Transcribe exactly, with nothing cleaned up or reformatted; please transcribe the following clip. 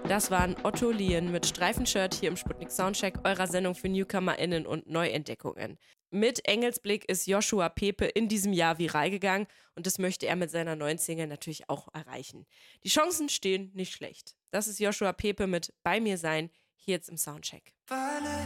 Das waren Otto Lien mit Streifenshirt hier im Sputnik Soundcheck, eurer Sendung für NewcomerInnen und Neuentdeckungen. Mit Engelsblick ist Joshua Pepe in diesem Jahr viral gegangen und das möchte er mit seiner neuen Single natürlich auch erreichen. Die Chancen stehen nicht schlecht. Das ist Joshua Pepe mit Bei mir sein, hier jetzt im Soundcheck.